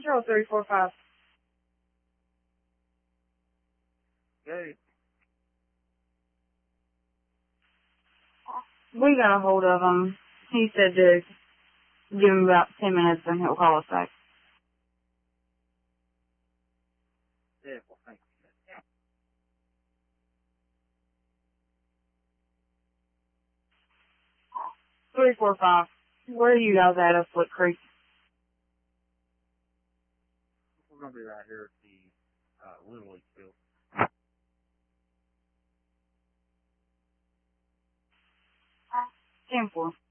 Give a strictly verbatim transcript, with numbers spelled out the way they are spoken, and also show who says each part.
Speaker 1: Control three four five.
Speaker 2: Okay.
Speaker 1: We got a hold of him. He said to give him about ten minutes and he'll call us back.
Speaker 2: Yeah, well, thank you.
Speaker 1: three four five. Where are you guys at at Split Creek?
Speaker 2: We're going to be right here at the uh, Little League field.
Speaker 1: ten four.